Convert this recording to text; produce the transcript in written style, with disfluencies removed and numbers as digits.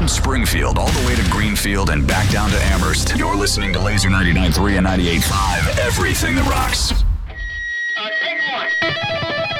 From Springfield all the way to Greenfield and back down to Amherst, you're listening to Laser 99.3 and 98.5, everything that rocks.